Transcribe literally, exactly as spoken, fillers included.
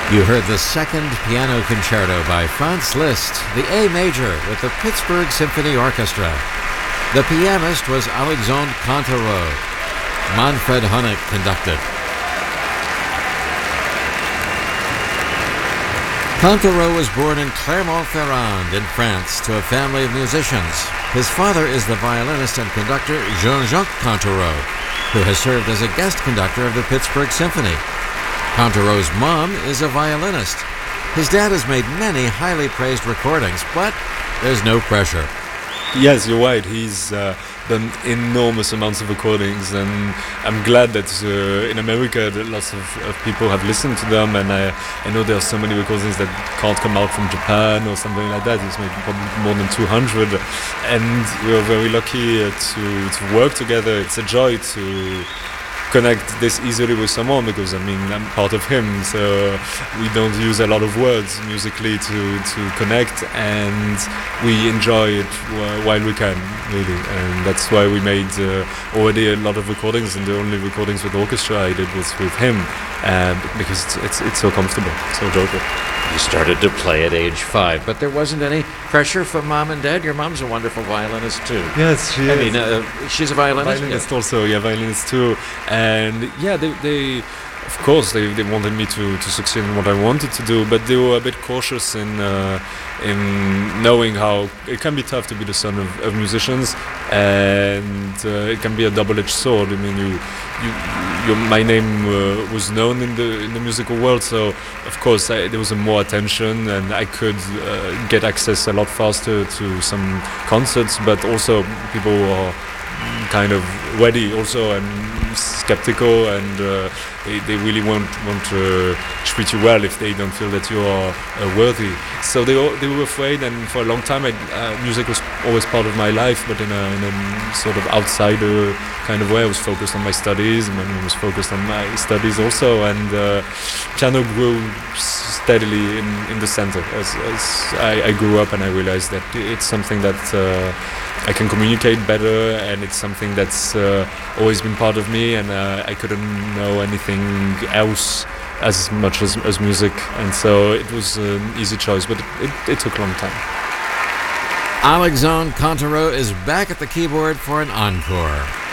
You heard the second piano concerto by Franz Liszt, the A major with the Pittsburgh Symphony Orchestra. The pianist was Alexandre Cantereau. Manfred Honeck conducted. Cantereau was born in Clermont-Ferrand in France to a family of musicians. His father is the violinist and conductor Jean-Jacques Cantereau, who has served as a guest conductor of the Pittsburgh Symphony. Cantereau's mom is a violinist. His dad has made many highly praised recordings, but there's no pressure. Yes, you're right. He's uh, done enormous amounts of recordings, and I'm glad that uh, in America that lots of, of people have listened to them, and I, I know there are so many recordings that can't come out from Japan or something like that. He's made probably more than two hundred, and we're very lucky uh, to, to work together. It's a joy to connect this easily with someone, because I mean I'm part of him, so we don't use a lot of words musically to, to connect, and we enjoy it while we can, really, and that's why we made uh, already a lot of recordings, and the only recordings with orchestra I did was with him, uh, because it's, it's it's so comfortable, so joyful. You started to play at age five, but there wasn't any pressure from mom and dad. Your mom's a wonderful violinist too. Yes, she I is. mean, uh, she's a violinist. Violinist yeah. also, yeah, violinist too. And yeah, they, they of course, they, they wanted me to, to succeed in what I wanted to do, but they were a bit cautious in uh, in knowing how it can be tough to be the son of, of musicians, and uh, it can be a double-edged sword. I mean, you, you, your, my name uh, was known in the in the musical world, so of course I, there was a more attention, and I could uh, get access a lot faster to some concerts. But also, people were kind of ready also and skeptical, and uh, they, they really won't want to treat you well if they don't feel that you are uh, worthy. So they they were afraid, and for a long time I, uh, music was always part of my life, but in a, in a sort of outsider kind of way. I was focused on my studies, and my mom was focused on my studies also, and uh, piano grew steadily in, in the center as, as I, I grew up, and I realized that it's something that uh, I can communicate better, and it's something that's uh, always been part of me, and uh, I couldn't know anything else as much as, as music, and so it was an easy choice, but it, it, it took a long time. Alexandre Cantereau is back at the keyboard for an encore.